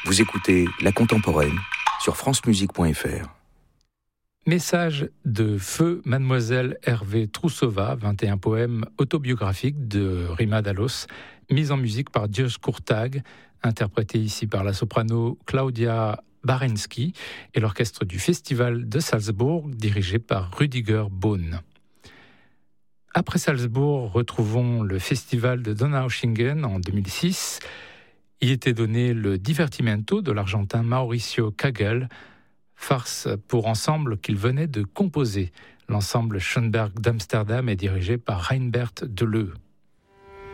Vous écoutez La Contemporaine sur francemusique.fr. Message de Feu Mademoiselle Hervé Troussova, 21 poèmes autobiographiques de Rima Dallos, mis en musique par Dios Kurtag, interprété ici par la soprano Claudia Barenski et l'orchestre du Festival de Salzbourg, dirigé par Rüdiger Bohn. Après Salzbourg, retrouvons le Festival de Donaueschingen en 2006. Y était donné le Divertimento de l'Argentin Mauricio Kagel, farce pour ensemble qu'il venait de composer. L'ensemble Schoenberg d'Amsterdam est dirigé par Reinbert Deleu.